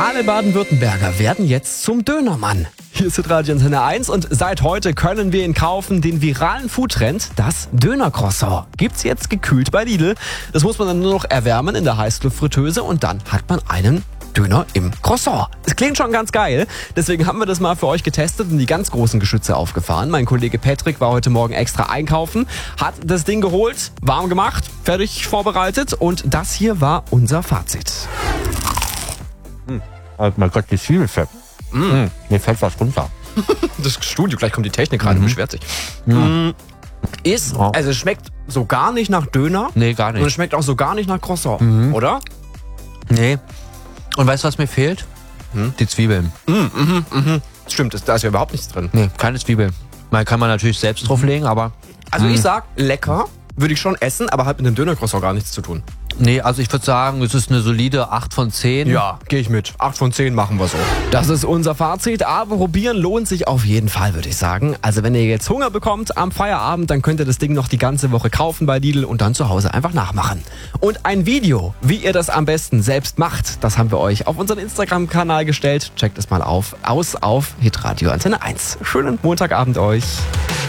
Alle Baden-Württemberger werden jetzt zum Dönermann. Hier ist Radio Antenne 1 und seit heute können wir ihn kaufen, den viralen Foodtrend, das Döner-Croissant. Gibt's jetzt gekühlt bei Lidl. Das muss man dann nur noch erwärmen in der Heißluftfritteuse und dann hat man einen Döner im Croissant. Es klingt schon ganz geil, deswegen haben wir das mal für euch getestet und die ganz großen Geschütze aufgefahren. Mein Kollege Patrick war heute Morgen extra einkaufen, hat das Ding geholt, warm gemacht, fertig vorbereitet und das hier war unser Fazit. Oh mein Gott, die Zwiebelfett. Mir fällt was runter. Das Studio, gleich kommt die Technik rein und beschwert sich. Also es schmeckt so gar nicht nach Döner. Nee, gar Und es nicht. schmeckt auch so gar nicht nach Croissant, oder? Nee. Und weißt du, was mir fehlt? Die Zwiebeln. Stimmt, da ist ja überhaupt nichts drin. Nee, keine Zwiebel. Man kann natürlich selbst drauflegen, aber... Also ich sag, lecker, würde ich schon essen, aber hat mit dem Döner-Croissant gar nichts zu tun. Nee, also ich würde sagen, es ist eine solide 8 von 10. Ja, gehe ich mit. 8 von 10 machen wir so. Das ist unser Fazit, aber probieren lohnt sich auf jeden Fall, würde ich sagen. Also wenn ihr jetzt Hunger bekommt am Feierabend, dann könnt ihr das Ding noch die ganze Woche kaufen bei Lidl und dann zu Hause einfach nachmachen. Und ein Video, wie ihr das am besten selbst macht, das haben wir euch auf unseren Instagram-Kanal gestellt. Checkt es mal aus auf hitradio Antenne 1. Schönen Montagabend euch.